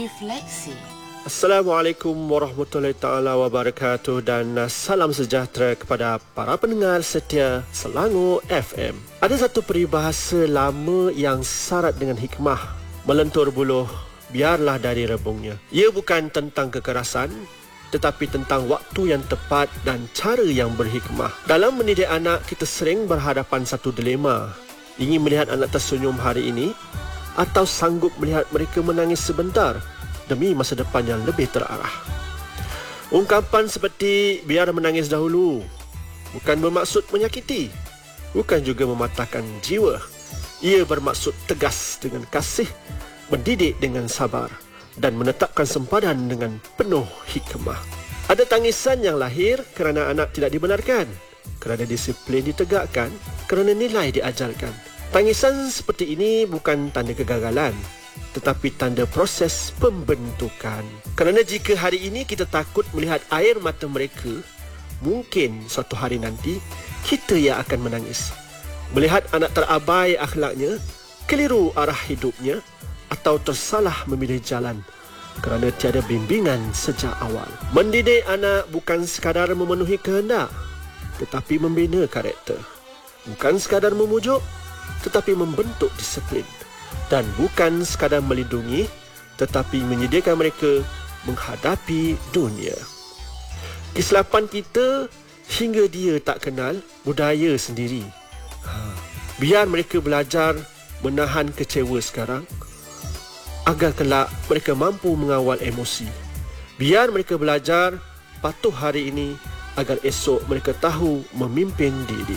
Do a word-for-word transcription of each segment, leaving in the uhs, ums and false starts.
Refleksi. Assalamualaikum warahmatullahi taala wabarakatuh dan salam sejahtera kepada para pendengar setia Selangor F M. Ada satu peribahasa lama yang syarat dengan hikmah. Melentur buluh, biarlah dari rebungnya. Ia bukan tentang kekerasan, tetapi tentang waktu yang tepat dan cara yang berhikmah. Dalam mendidik anak, kita sering berhadapan satu dilema. Ingin melihat anak tersenyum hari ini atau sanggup melihat mereka menangis sebentar demi masa depan yang lebih terarah. Ungkapan seperti biar menangis dahulu bukan bermaksud menyakiti, bukan juga mematahkan jiwa. Ia bermaksud tegas dengan kasih, mendidik dengan sabar dan menetapkan sempadan dengan penuh hikmah. Ada tangisan yang lahir kerana anak tidak dibenarkan, kerana disiplin ditegakkan, kerana nilai diajarkan. Tangisan seperti ini bukan tanda kegagalan, tetapi tanda proses pembentukan. Kerana jika hari ini kita takut melihat air mata mereka, mungkin suatu hari nanti kita yang akan menangis. Melihat anak terabai akhlaknya, keliru arah hidupnya, atau tersalah memilih jalan kerana tiada bimbingan sejak awal. Mendidik anak bukan sekadar memenuhi kehendak, tetapi membina karakter. Bukan sekadar memujuk, tetapi membentuk disiplin. Dan bukan sekadar melindungi, tetapi menyediakan mereka menghadapi dunia. Kesilapan kita hingga dia tak kenal budaya sendiri. Ha, biar mereka belajar menahan kecewa sekarang, agar kelak mereka mampu mengawal emosi. Biar mereka belajar patuh hari ini, agar esok mereka tahu memimpin diri.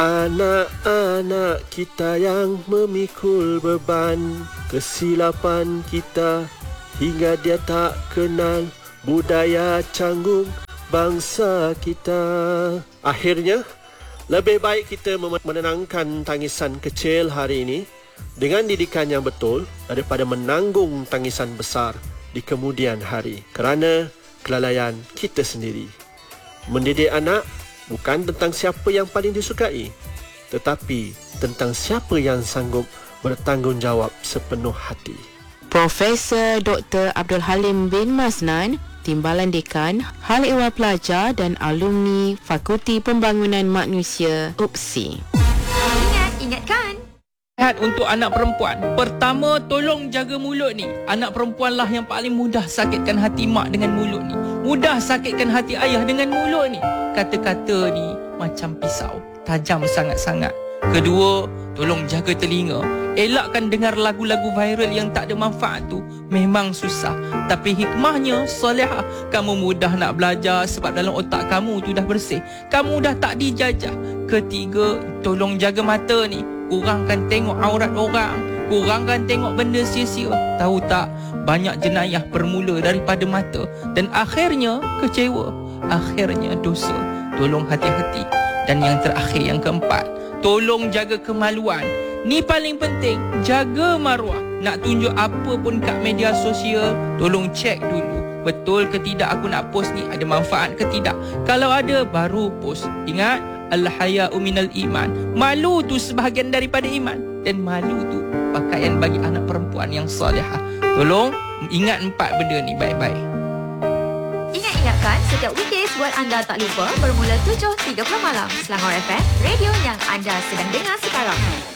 Anak-anak kita yang memikul beban kesilapan kita, hingga dia tak kenal budaya canggung bangsa kita. Akhirnya, lebih baik kita menenangkan tangisan kecil hari ini dengan didikan yang betul daripada menanggung tangisan besar di kemudian hari kerana kelalaian kita sendiri. Mendidik anak bukan tentang siapa yang paling disukai, tetapi tentang siapa yang sanggup bertanggungjawab sepenuh hati. Profesor Doktor Abdul Halim bin Masnan, Timbalan Dekan, Hal Ehwal Pelajar dan Alumni Fakulti Pembangunan Manusia U P S I. Ingat, ingatkan. Lihat untuk anak perempuan. Pertama, tolong jaga mulut ni. Anak perempuanlah yang paling mudah sakitkan hati mak dengan mulut ni. Mudah sakitkan hati ayah dengan mulut ni. Kata-kata ni macam pisau, tajam sangat-sangat. Kedua, tolong jaga telinga. Elakkan dengar lagu-lagu viral yang tak ada manfaat tu. Memang susah, tapi hikmahnya solehah. Kamu mudah nak belajar sebab dalam otak kamu tu dah bersih. Kamu dah tak dijajah. Ketiga, tolong jaga mata ni. Kurangkan tengok aurat orang, kurangkan tengok benda sia-sia. Tahu tak, banyak jenayah bermula daripada mata, dan akhirnya kecewa, akhirnya dosa. Tolong hati-hati. Dan yang terakhir, yang keempat, tolong jaga kemaluan. Ni paling penting, jaga maruah. Nak tunjuk apa pun kat media sosial, tolong cek dulu, betul ke tidak aku nak post ni, ada manfaat ke tidak. Kalau ada, baru post. Ingat, al-haya'u minal iman. Malu tu sebahagian daripada iman. Dan malu tu pakaian bagi anak perempuan yang salihah. Tolong ingat empat benda ni baik-baik. Ingat-ingatkan, setiap weekdays buat anda tak lupa bermula tujuh tiga puluh malam. Selangor F M, radio yang anda sedang dengar sekarang.